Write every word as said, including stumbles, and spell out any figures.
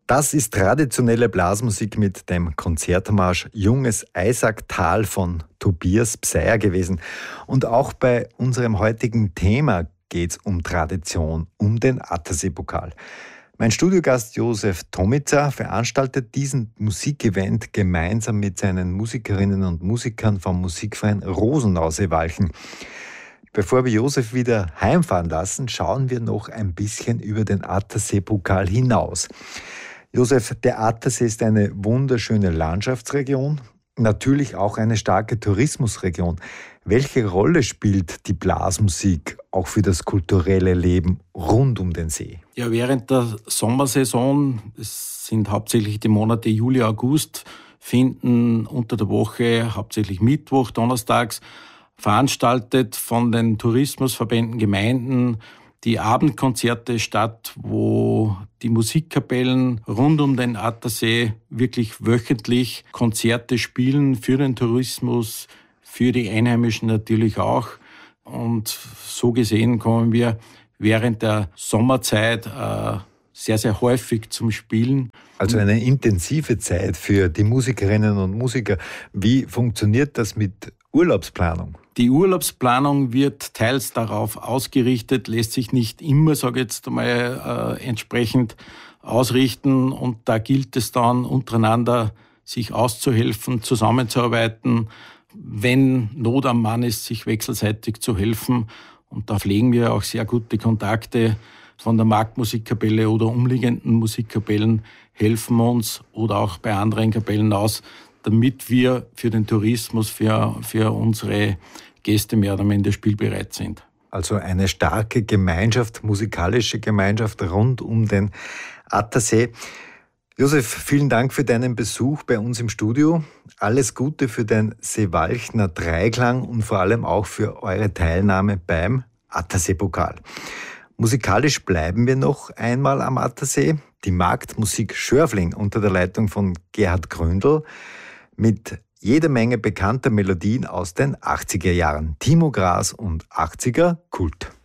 Das ist traditionelle Blasmusik mit dem Konzertmarsch Junges Eisacktal von Tobias Pseier gewesen. Und auch bei unserem heutigen Thema geht es um Tradition, um den Attersee-Pokal. Mein Studiogast Josef Tomica veranstaltet diesen Musikevent gemeinsam mit seinen Musikerinnen und Musikern vom Musikverein Rosenau Seewalchen. Bevor wir Josef wieder heimfahren lassen, schauen wir noch ein bisschen über den Attersee-Pokal hinaus. Josef, der Attersee ist eine wunderschöne Landschaftsregion, natürlich auch eine starke Tourismusregion. Welche Rolle spielt die Blasmusik auch für das kulturelle Leben rund um den See? Ja, während der Sommersaison, das sind hauptsächlich die Monate Juli, August, finden unter der Woche, hauptsächlich Mittwoch, Donnerstags, veranstaltet von den Tourismusverbänden, Gemeinden, die Abendkonzerte statt, wo die Musikkapellen rund um den Attersee wirklich wöchentlich Konzerte spielen für den Tourismus, für die Einheimischen natürlich auch. Und so gesehen kommen wir während der Sommerzeit äh, sehr, sehr häufig zum Spielen. Also eine intensive Zeit für die Musikerinnen und Musiker. Wie funktioniert das mit Urlaubsplanung? Die Urlaubsplanung wird teils darauf ausgerichtet, lässt sich nicht immer, sage ich jetzt einmal, äh, entsprechend ausrichten. Und da gilt es dann untereinander, sich auszuhelfen, zusammenzuarbeiten, wenn Not am Mann ist, sich wechselseitig zu helfen. Und da pflegen wir auch sehr gute Kontakte von der Marktmusikkapelle oder umliegenden Musikkapellen, helfen uns oder auch bei anderen Kapellen aus, damit wir für den Tourismus, für, für unsere Gäste mehr oder minder spielbereit sind. Also eine starke Gemeinschaft, musikalische Gemeinschaft rund um den Attersee. Josef, vielen Dank für deinen Besuch bei uns im Studio. Alles Gute für den Seewalchner Dreiklang und vor allem auch für eure Teilnahme beim Attersee-Pokal. Musikalisch bleiben wir noch einmal am Attersee. Die Marktmusik Schörfling unter der Leitung von Gerhard Gründl mit jeder Menge bekannter Melodien aus den achtziger Jahren. Timo Grass und achtziger Kult.